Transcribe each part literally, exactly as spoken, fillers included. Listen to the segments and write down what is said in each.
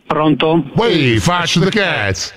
Pronto? Poi faccio the cazzo.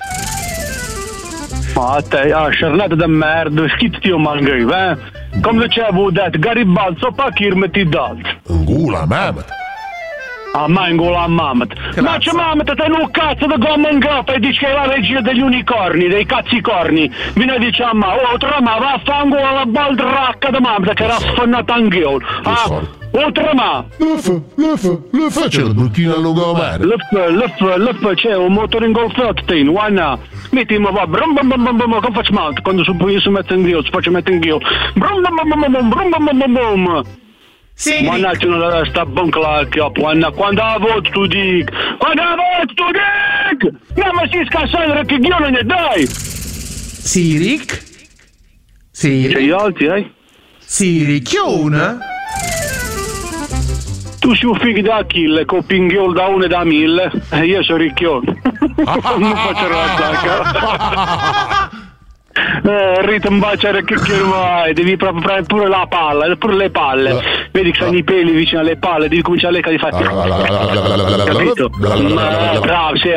Ma te, ah, sciarnata da merda, schizzi io mangi, eh? Come dicevo, detto, Garibaldi, so pa chi metti d'altro. Angula, mamma. Ah, ma ingula a Mamet. Ma c'è Mamet, te un cazzo da gomma in groppa e dici che è la regia degli unicorni, dei cazzicorni. Viene e dice a me, oh, trama, vaffanculo la baldracca da Mamet che era sfannata anch'io. Ah, oh, trama. L'F, l'F, l'F c'è la burchina a lungomare. L'F, l'F, l'F c'è un motore ingolfato, te, guarda. Metti, ma va, brum brum brum brum, come faccio male? Quando io si mette in Dio, si faccio mettere in Dio. Brum brum brum brum, brum brum brum brum. Sì. Mannaggia, non sta boncla al capo, quando la voce tu dici, quando la voce tu dici, no ma si scassare che io non ne dai. Sì, Rick? Sì. C'è gli altri, eh? Sì, Ricchiona? Tu sei un figlio da Achille, con pinghiol da uno e da mille, e io sono Ricchione. Non faccio la zacca. Eh, Rita un baciare che che vai, devi proprio prendere pure la palla, pure le palle. Vedi che sono i peli vicino alle palle, devi cominciare a lecca di fare. Capito? Ma bravo, sì.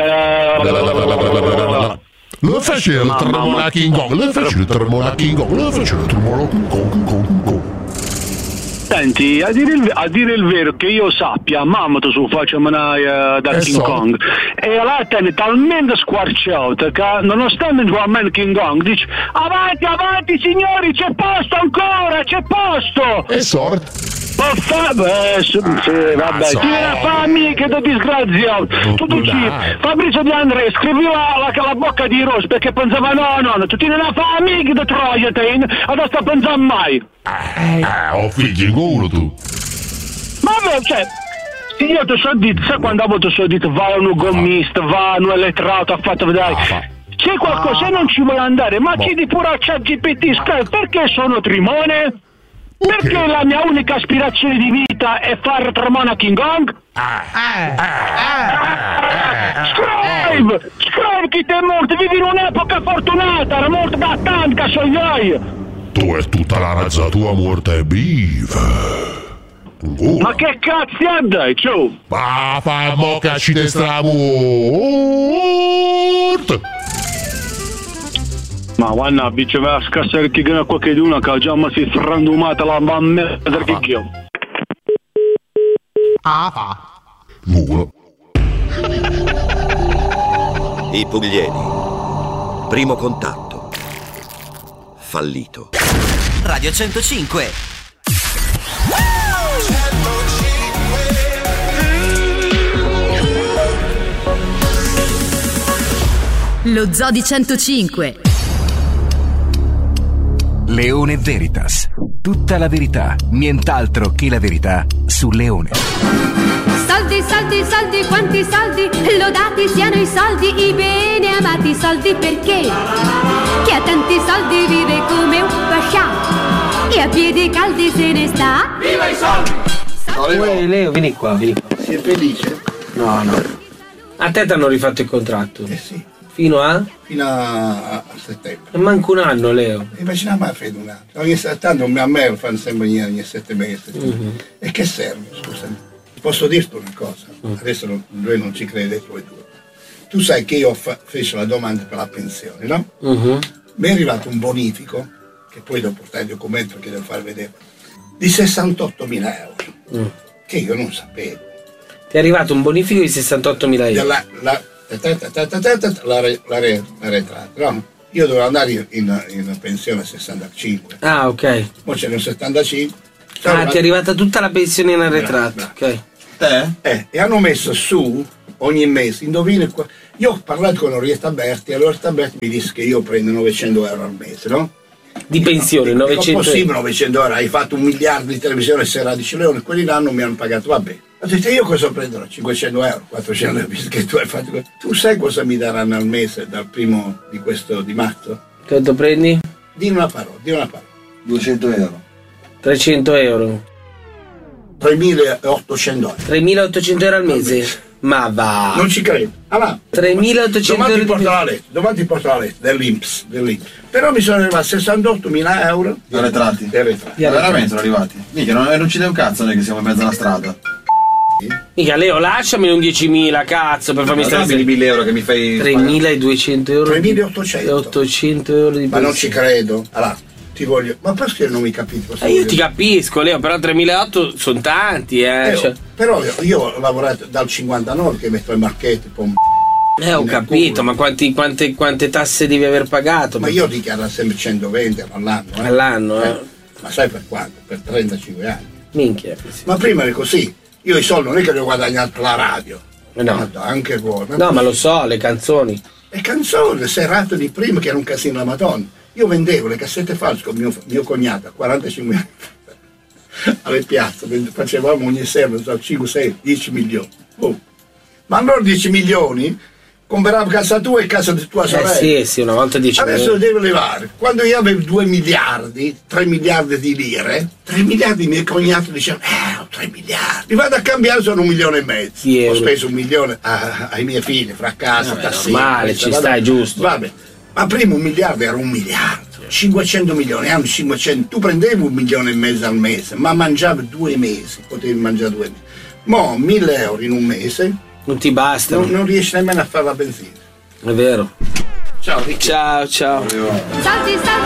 Lo faccio il tremolo King Kong, lo faccio il tremolo King Kong, lo faccio il tremolo King Kong. Senti, a dire, il, a dire il vero che io sappia, Mamoto su faccia manai da eh King so. Kong e la è talmente squarciata che nonostante il man King Kong dice avanti, avanti signori, c'è posto ancora, c'è posto! E sorte. Ma fa... Beh, sì, sì, vabbè, so. ti viene a fare amiche da disgraziato. Tu dici, Fabrizio De André, scrivi la, la, la bocca di Rose perché pensava no, no, no, tu ti vieni a fare amiche da Troia, te, adesso sta pensando mai. Eh, ho figli in culo tu. Ma beh, cioè, se io ti so detto, sai quando avevo ti so detto, vai a un gommista, vai a un elettrato, ha fatto vedere. C'è qualcosa, se non ci vuole andare, ma chiedi pure a ChatGPT, scrive, perché sono Trimone? Perché okay. La mia unica aspirazione di vita è fare Tramona King Kong? Ah, ah, ah, scrive! Scrive chi ti è morto! Vivi in un'epoca fortunata! Era morto da tanti cassogliai! Tu è tutta la razza tua morte è viva! Oh. Ma che cazzo è dai, ciao! Ma fa mocca ci te stramort! Ma guarda, diceva scassare chi gana qualche d'una che già mi si è frandumata la mamma per che io. Ah, fa. Nulla. I Pugliesi. Primo contatto. Fallito. Radio centocinque. Lo Zoo di centocinque. Leone Veritas. Tutta la verità, nient'altro che la verità su Leone. Soldi, soldi, soldi, quanti soldi, lodati siano i soldi, i bene amati soldi perché chi ha tanti soldi vive come un pascià e a piedi caldi se ne sta. Viva i soldi! Uè, Leo, vieni qua, vieni qua. Si è felice? No, no. A te ti hanno rifatto il contratto? Eh sì. Fino a? Fino a, a settembre. E manco un anno, Leo. E invece non mi ha fatto un anno. Ogni, tanto a me fanno sempre ogni, ogni sette mesi. Mm-hmm. E che serve, scusami? Posso dirti una cosa? Mm. Adesso non, lui non ci crede, tu e tu. Tu sai che io fa, feci la domanda per la pensione, no? Mm-hmm. Mi è arrivato un bonifico, che poi devo portare il documento che devo far vedere, di sessantottomila euro, mm. che io non sapevo. Ti è arrivato un bonifico di sessantottomila euro? La, la, La, re, la, re, la retrata, no? Io dovevo andare in, in, in pensione a sessantacinque. Ah, ok. Poi c'è nel settantacinque. Ah, una... ti è arrivata tutta la pensione in arretrato. Ok. Eh? Eh, e hanno messo su ogni mese, indovina qua. Io ho parlato con Orietta Berti e Orietta Berti mi disse che io prendo novecento euro al mese, no? Di pensione, no, novecento euro. È possibile novecento euro, hai fatto un miliardo di televisione e sei dieci Leone, quelli là non mi hanno pagato, vabbè. Ho detto io cosa prenderò? cinquecento euro, quattrocento euro, che tu hai fatto. Tu sai cosa mi daranno al mese dal primo di questo di marzo? Quanto prendi? Di una parola, di una parola. duecento euro. trecento euro. tremilaottocento euro. tremilaottocento euro al mese? Ma va! Non ci credo. Allora, tremilaottocento euro. Domani ti porto la lettera, domani ti porto la lettera dell'I N P S, dell'I N P S. Però mi sono arrivati sessantottomila euro di arretrati. Di arretrati. Ma veramente sono arrivati? Mica, non, non ci dai un cazzo noi che siamo in mezzo alla strada. Mica Leo, lasciami un diecimila, cazzo, per farmi stare di mille euro che mi fai. tremiladuecento euro. tremilaottocento. ottocento euro di Ma non ci credo. Allora, ti voglio. Ma perché non mi capite? Eh, io ti capisco, Leo, però tremilaottocento sono tanti, eh. eh cioè. Però io, io ho lavorato dal cinquantanove che metto i marchetti, pom. Eh, ho capito, ma quanti, quante, quante tasse devi aver pagato? Ma io dichiaro sempre centoventi all'anno. Eh. All'anno, eh. eh. Ma sai per quanto? Per trentacinque anni. Minchia. Sì. Ma prima era così. Io i soldi non è che li ho guadagnati per la radio. No. Anche voi. Ma no, ma lo so, le canzoni. Le canzoni, le serate di prima che era un casino la Madonna. Io vendevo le cassette false con mio, mio cognato a quarantacinque anni alle piazze, facevamo ogni sera so, cinque, sei, dieci milioni. Oh. Ma allora dieci milioni compravo casa tua e casa di tua sorella. Eh sì, sì, una volta dieci Adesso milioni. lo devo levare. Quando io avevo due miliardi, tre miliardi di lire, tre miliardi i miei cognati dicevano, eh, ho tre miliardi. Li vado a cambiare, sono un milione e mezzo. Sì, ho speso un milione a, ai miei figli, fra casa, vabbè, tassini. normale, ci stai, giusto. Vabbè. Ma prima un miliardo era un miliardo. cinquecento milioni, hanno cinquecento. Tu prendevi un milione e mezzo al mese, ma mangiavi due mesi, potevi mangiare due mesi. Mo' mille euro in un mese. Non ti basta. Non, non riesci nemmeno a fare la benzina. È vero. Ciao, Ricchi. Ciao, ciao. Saldi, saldi,